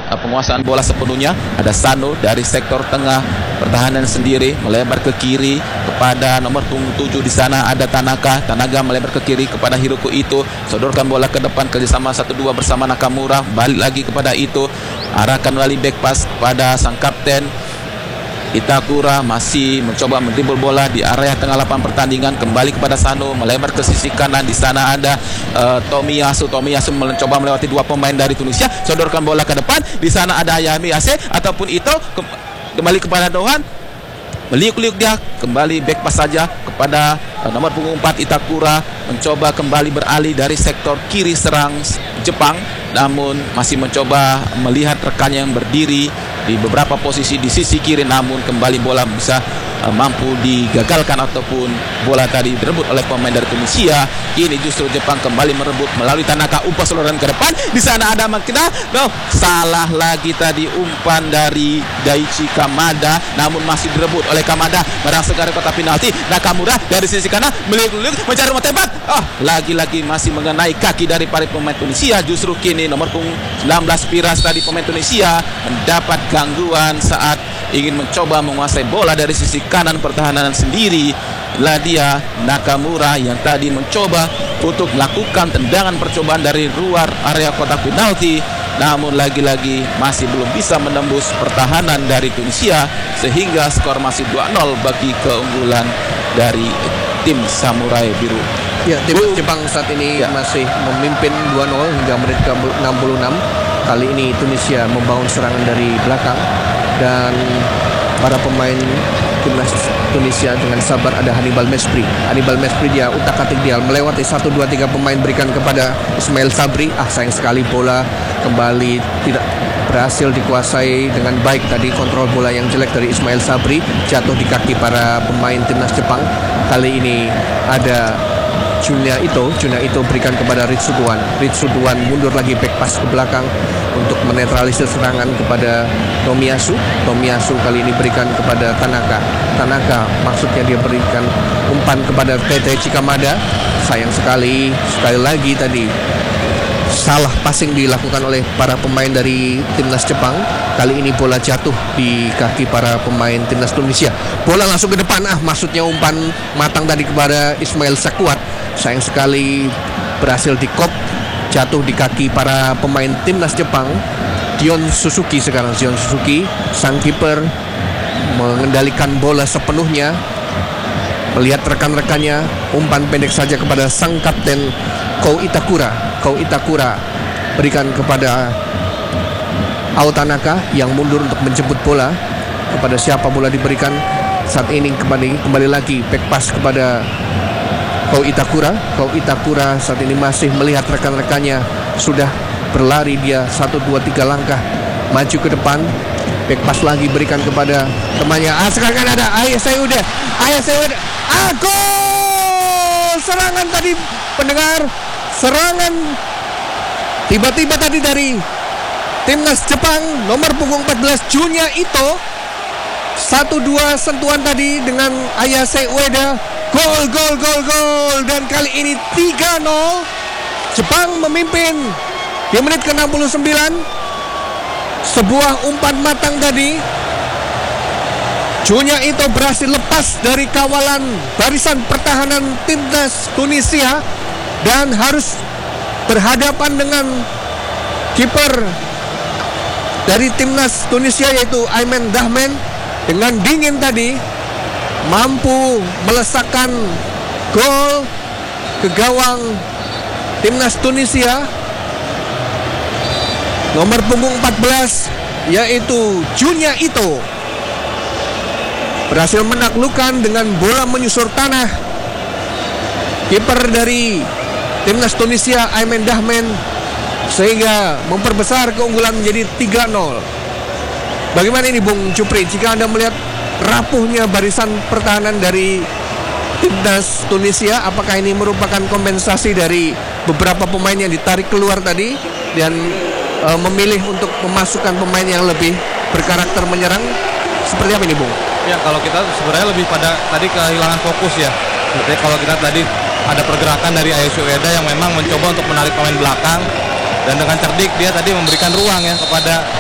penguasaan bola sepenuhnya. Ada Sano dari sektor tengah pertahanan sendiri melebar ke kiri kepada nomor 7 di sana ada Tanaka melebar ke kiri kepada Hiroko Ito, sodorkan bola ke depan kerjasama 1-2 bersama Nakamura, balik lagi kepada Ito, arahkan melalui back pass pada sang kapten Itakura, masih mencoba mendribble bola di area tengah lapangan pertandingan, kembali kepada Sano, melebar ke sisi kanan. Di sana ada Tomiyasu mencoba melewati 2 pemain dari Tunisia, sodorkan bola ke depan. Di sana ada Hayami Ase ataupun Ito, kembali kepada Dohan, meliuk-liuk dia, kembali back pass saja kepada nomor punggung 4 Itakura, mencoba kembali beralih dari sektor kiri serang Jepang, namun masih mencoba melihat rekannya yang berdiri di beberapa posisi di sisi kiri, namun kembali bola bisa mampu digagalkan ataupun bola tadi direbut oleh pemain dari Tunisia. Kini justru Jepang kembali merebut melalui Tanaka, umpan seluruhan ke depan. Di sana ada Makina, salah lagi tadi umpan dari Daichi Kamada, namun masih direbut oleh Kamada, merasa ke kotak penalti. Nakamura dari sisi kanan meliuk-liuk mencari rumah tembak, lagi-lagi masih mengenai kaki dari para pemain Tunisia. Justru kini nomor punggung 19 Piras tadi pemain Tunisia mendapat gangguan saat ingin mencoba menguasai bola dari sisi kanan pertahanan sendiri. Dia Nakamura yang tadi mencoba untuk melakukan tendangan percobaan dari luar area kotak penalti, namun lagi-lagi masih belum bisa menembus pertahanan dari Tunisia, sehingga skor masih 2-0 bagi keunggulan dari tim Samurai Biru. Ya, tim Jepang saat ini masih memimpin 2-0 hingga menit ke-66. Kali ini Tunisia membangun serangan dari belakang dan para pemain timnas Tunisia dengan sabar. Ada Hannibal Mespri dia utak-atik dia melewati 1, 2, 3 pemain, berikan kepada Ismail Sabri. Sayang sekali bola kembali tidak berhasil dikuasai dengan baik tadi, kontrol bola yang jelek dari Ismail Sabri, jatuh di kaki para pemain timnas Jepang. Kali ini ada Junya Ito berikan kepada Ritsuduan mundur lagi back pass ke belakang untuk menetralisir serangan kepada Tomiyasu kali ini berikan kepada Tanaka maksudnya dia berikan umpan kepada Tete Chikamada. Sayang sekali lagi tadi salah passing dilakukan oleh para pemain dari timnas Jepang. Kali ini bola jatuh di kaki para pemain timnas Tunisia. Bola langsung ke depan, maksudnya umpan matang tadi kepada Ismail Sakuat. Sayang sekali berhasil di-kop, jatuh di kaki para pemain timnas Jepang. Dion Suzuki sang kiper mengendalikan bola sepenuhnya, melihat rekan-rekannya, umpan pendek saja kepada sang kapten Kou Itakura berikan kepada Ao Tanaka yang mundur untuk menjemput bola. Kepada siapa bola diberikan saat ini? Kembali lagi back pass kepada Kou Itakura saat ini masih melihat rekan-rekannya, sudah berlari dia 1, 2, 3 langkah maju ke depan, back pass lagi berikan kepada temannya. Sekarang ada Ayah Sayuda, gol! Serangan tadi pendengar, serangan tiba-tiba tadi dari timnas Jepang, nomor punggung 14 Junya Ito. 1-2 sentuhan tadi dengan Ayase Ueda, gol, dan kali ini 3-0. Jepang memimpin di menit ke-69. Sebuah umpan matang tadi, Junya Ito berhasil lepas dari kawalan barisan pertahanan timnas Tunisia dan harus berhadapan dengan kiper dari timnas Tunisia yaitu Ayman Dahmen. Dengan dingin tadi mampu melesakkan gol ke gawang timnas Tunisia. Nomor punggung 14 yaitu Junya Ito berhasil menaklukkan dengan bola menyusur tanah kiper dari timnas Tunisia Ayman Dahmen, sehingga memperbesar keunggulan menjadi 3-0. Bagaimana ini Bung Cupri, jika Anda melihat rapuhnya barisan pertahanan dari timnas Tunisia, apakah ini merupakan kompensasi dari beberapa pemain yang ditarik keluar tadi dan memilih untuk memasukkan pemain yang lebih berkarakter menyerang? Seperti apa ini Bung? Ya, kalau kita sebenarnya lebih pada tadi kehilangan fokus ya. Jadi kalau kita tadi ada pergerakan dari Ayase Ueda yang memang mencoba untuk menarik pemain belakang, dan dengan cerdik dia tadi memberikan ruang ya kepada